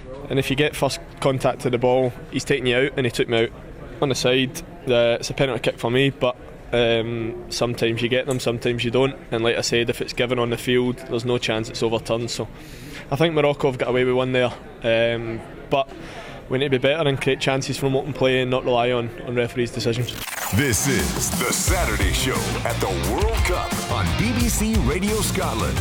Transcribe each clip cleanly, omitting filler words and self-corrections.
And if you get first contact to the ball, he's taking you out, and he took me out on the side. It's a penalty kick for me, but sometimes you get them, sometimes you don't. And like I said, if it's given on the field, there's no chance it's overturned. So I think Morocco have got away with one there, but we need to be better and create chances from open play and not rely on referees' decisions. This is The Saturday Show at the World Cup on BBC Radio Scotland.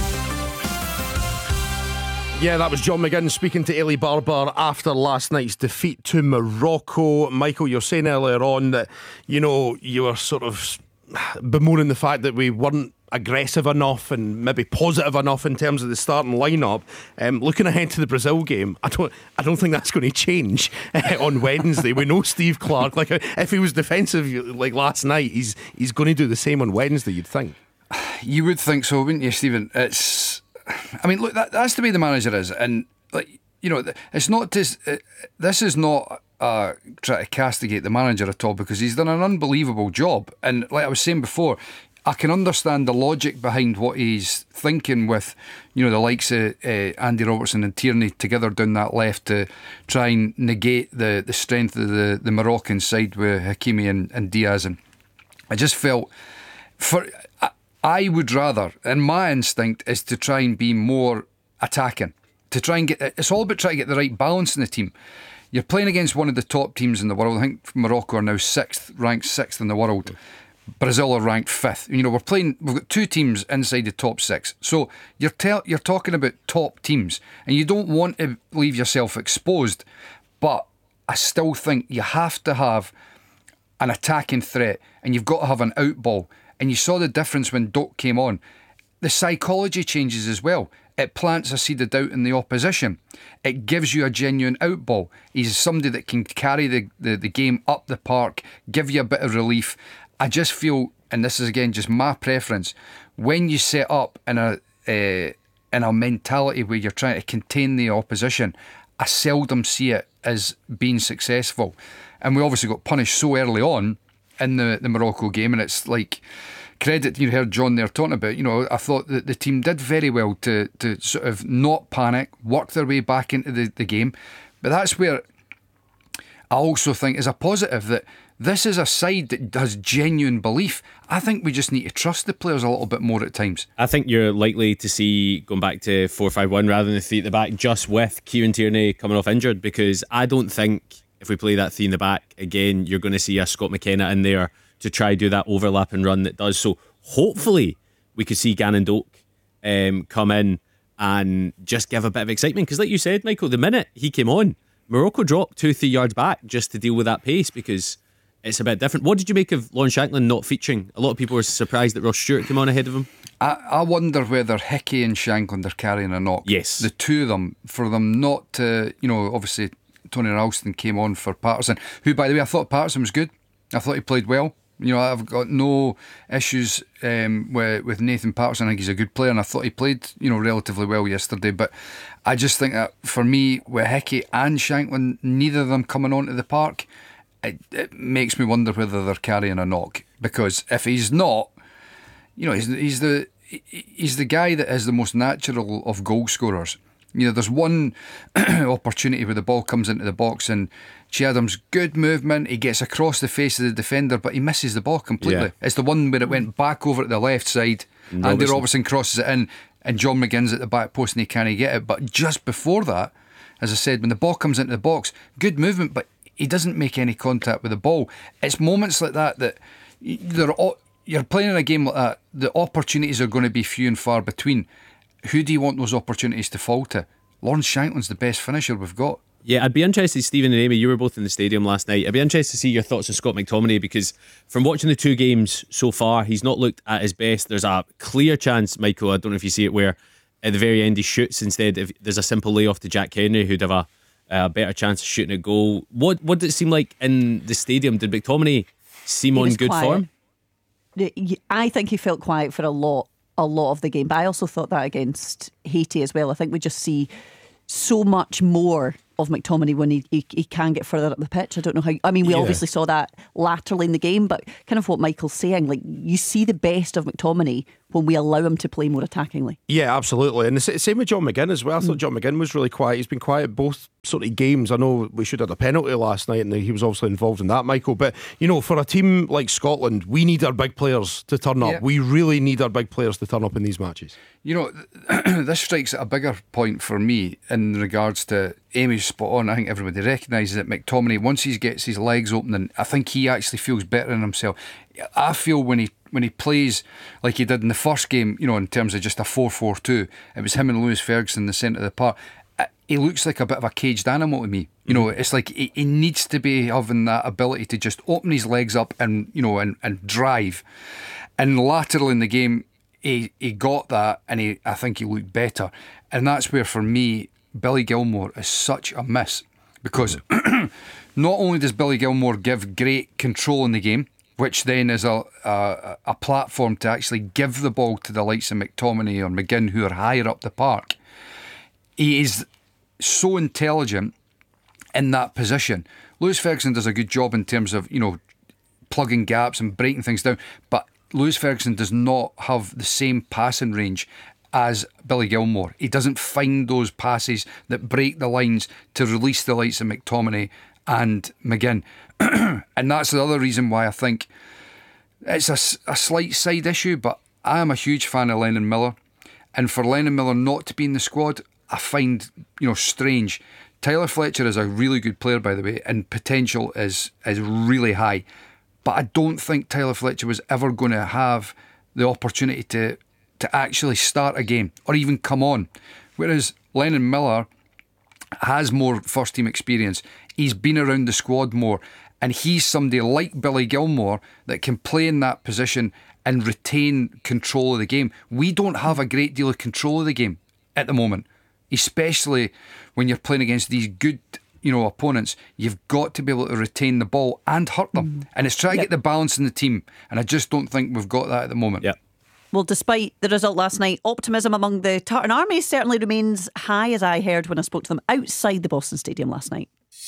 Yeah, that was John McGinn speaking to Elie Barber after last night's defeat to Morocco. Michael, you're saying earlier on that, you were sort of bemoaning the fact that we weren't aggressive enough and maybe positive enough in terms of the starting lineup. Looking ahead to the Brazil game, I don't think that's going to change on Wednesday. We know Steve Clarke, like if he was defensive like last night, he's going to do the same on Wednesday, you'd think. You would think so, wouldn't you, Stephen? Look, that's the way the manager is, and it's not this is not try to castigate the manager at all, because he's done an unbelievable job. And like I was saying before, I can understand the logic behind what he's thinking with, the likes of Andy Robertson and Tierney together down that left to try and negate the strength of the Moroccan side with Hakimi and Diaz. And I just felt I would rather, and my instinct is to try and be more attacking, to try and it's all about trying to get the right balance in the team. You're playing against one of the top teams in the world. I think Morocco are now ranked sixth in the world. Brazil are ranked fifth. We've got two teams inside the top six. So you're talking about top teams, and you don't want to leave yourself exposed. But I still think you have to have an attacking threat, and you've got to have an out ball. And you saw the difference when Doak came on. The psychology changes as well. It plants a seed of doubt in the opposition. It gives you a genuine out ball. He's somebody that can carry the game up the park, give you a bit of relief. I just feel, and this is again just my preference, when you set up in a mentality where you're trying to contain the opposition, I seldom see it as being successful. And we obviously got punished so early on in the Morocco game, and it's like credit, you heard John there talking about, I thought that the team did very well to sort of not panic, work their way back into the game. But that's where I also think is a positive, that this is a side that has genuine belief. I think we just need to trust the players a little bit more at times. I think you're likely to see going back to 4-5-1 rather than the three at the back, just with Kieran Tierney coming off injured, because I don't think if we play that three in the back again, you're going to see a Scott McKenna in there to try do that overlap and run that does. So hopefully we could see Gannon Doak come in and just give a bit of excitement, because like you said, Michael, the minute he came on, Morocco dropped 2-3 yards back just to deal with that pace, because it's a bit different. What did you make of Lawrence Shankland not featuring? A lot of people were surprised that Ross Stewart came on ahead of him. I wonder whether Hickey and Shankland are carrying a knock. Yes. The two of them, for them not to, obviously Tony Ralston came on for Patterson, who, by the way, I thought Patterson was good. I thought he played well. I've got no issues with Nathan Patterson. I think he's a good player, and I thought he played, relatively well yesterday. But I just think that for me, with Hickey and Shankland, neither of them coming onto the park, it makes me wonder whether they're carrying a knock. Because if he's not, he's the guy that is the most natural of goal scorers. There's one opportunity where the ball comes into the box and Che Adams, good movement, he gets across the face of the defender, but he misses the ball completely. Yeah. It's the one where it went back over to the left side, Andy Robertson crosses it in, and John McGinn's at the back post and he can't get it. But just before that, as I said, when the ball comes into the box, good movement, but he doesn't make any contact with the ball. It's moments like that you're playing in a game like that, the opportunities are going to be few and far between. Who do you want those opportunities to fall to? Lawrence Shankland's the best finisher we've got. Yeah, I'd be interested, Stephen and Amy, you were both in the stadium last night. I'd be interested to see your thoughts on Scott McTominay, because from watching the two games so far, he's not looked at his best. There's a clear chance, Michael, I don't know if you see it, where at the very end he shoots instead. If there's a simple layoff to Jack Henry, who'd have a better chance of shooting a goal. What did it seem like in the stadium? Did McTominay seem on good form? I think he felt quiet for a lot of the game, but I also thought that against Haiti as well. I think we just see so much more of McTominay when he can get further up the pitch. I don't know how. I mean, we obviously saw that laterally in the game, but kind of what Michael's saying, like you see the best of McTominay when we allow him to play more attackingly. Yeah, absolutely. And the same with John McGinn as well. I thought John McGinn was really quiet. He's been quiet both sort of games. I know we should have had a penalty last night, and he was obviously involved in that, Michael. But for a team like Scotland, we need our big players to turn up. Yeah. We really need our big players to turn up in these matches. This strikes at a bigger point for me in regards to Amy's spot on. I think everybody recognises that McTominay, once he gets his legs opening, I think he actually feels better in himself. I feel when he plays like he did in the first game, in terms of just a 4-4-2, it was him and Lewis Ferguson in the centre of the park. He looks like a bit of a caged animal to me. It's like he needs to be having that ability to just open his legs up and drive. And lateral in the game, he got that, and I think he looked better. And that's where, for me, Billy Gilmour is such a miss, because not only does Billy Gilmour give great control in the game, which then is a platform to actually give the ball to the likes of McTominay or McGinn, who are higher up the park. He is so intelligent in that position. Lewis Ferguson does a good job in terms of, plugging gaps and breaking things down, but Lewis Ferguson does not have the same passing range as Billy Gilmour. He doesn't find those passes that break the lines to release the likes of McTominay and McGinn. And that's the other reason why I think it's a slight side issue, but I am a huge fan of Lennon Miller. And for Lennon Miller not to be in the squad, I find, strange. Tyler Fletcher is a really good player, by the way, and potential is really high. But I don't think Tyler Fletcher was ever going to have the opportunity to actually start a game or even come on. Whereas Lennon Miller has more first team experience. He's been around the squad more, and he's somebody like Billy Gilmour that can play in that position and retain control of the game. We don't have a great deal of control of the game at the moment, especially when you're playing against these good opponents. You've got to be able to retain the ball and hurt them. And it's trying to get the balance in the team, and I just don't think we've got that at the moment. Yeah. Well, despite the result last night, optimism among the Tartan Army certainly remains high, as I heard when I spoke to them outside the Boston Stadium last night.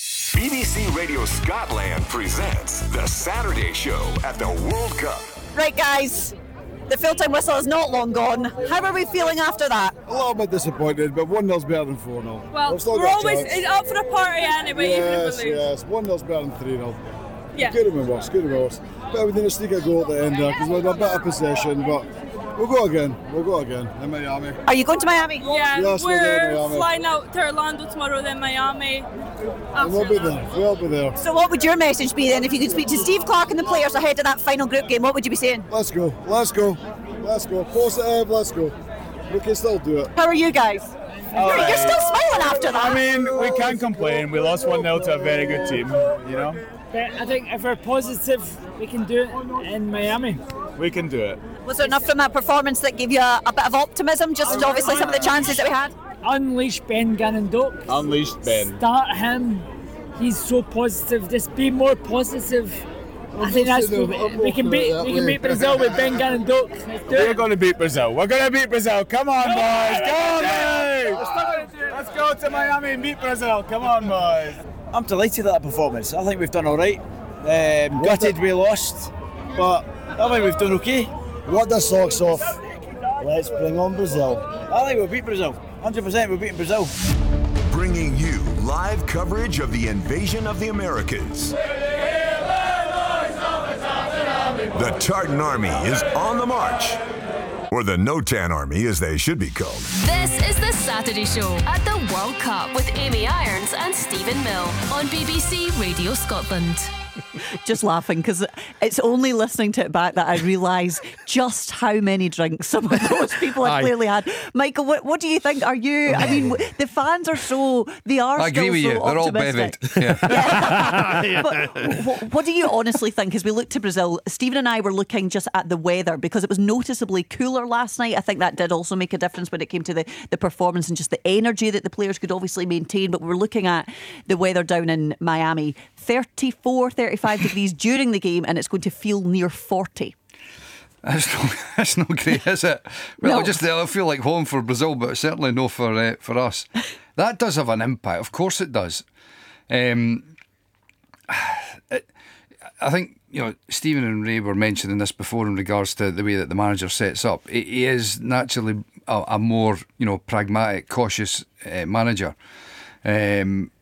BBC Radio Scotland presents The Saturday Show at the World Cup. Right, guys, the full-time whistle is not long gone. How are we feeling after that? A little bit disappointed, but 1-0's better than 4-0. Well, We've still we're got a always chance. up for a party anyway, even if we lose. Yes, 1-0's better than 3-0. Yeah. Could have been worse, But we didn't sneak a goal at the end there because we had a bit of possession, but we'll go again in Miami. Are you going to Miami? Yeah, Yes, we're going to we're Miami. flying out to Orlando tomorrow, then Miami. And we'll be there, we'll be there. So what would your message be then if you could speak to Steve Clarke and the players ahead of that final group game? What would you be saying? Let's go, positive, let's go. We can still do it. How are you guys? You're still smiling after that. I mean, we can't complain. We lost 1-0 to a very good team, But I think if we're positive, we can do it in Miami. We can do it. Was there enough from that performance that gave you a bit of optimism? Just obviously some of the chances that we had? Unleash Ben Gannon-Doak. Unleashed Ben. Start him. He's so positive. Just be more positive. I think that's we can beat Brazil with Ben Gannon-Doak. We're going to beat Brazil. We're going to beat Brazil. Come on, boys. Go on, boys. Let's go to Miami and beat Brazil. Come on, boys. I'm delighted at that performance. I think we've done all right. Gutted we lost, but I think we've done okay. What the socks off. Let's bring on Brazil. I think we'll beat Brazil. 100% we're beating Brazil. Bringing you live coverage of the invasion of the Americas. The Tartan Army is on the march. Or the No-Tan Army, as they should be called. This is The Saturday Show at the World Cup with Amy Irons and Stephen Mill on BBC Radio Scotland. Just laughing because it's only listening to it back that I realise just how many drinks some of those people have clearly had. Michael, what do you think? Are you? I mean, the fans are so they are. I agree with you. They're all bevied. Yeah. But what do you honestly think? As we look to Brazil, Stephen and I were looking just at the weather because it was noticeably cooler last night. I think that did also make a difference when it came to the performance and just the energy that the players could obviously maintain. But we were looking at the weather down in Miami, 34, 35 degrees during the game, and it's going to feel near 40. That's not great, is it? Well, No. I feel like home for Brazil, but certainly no for us. That does have an impact. Of course it does. I think, Stephen and Ray were mentioning this before in regards to the way that the manager sets up. He is naturally a more, pragmatic, cautious manager. And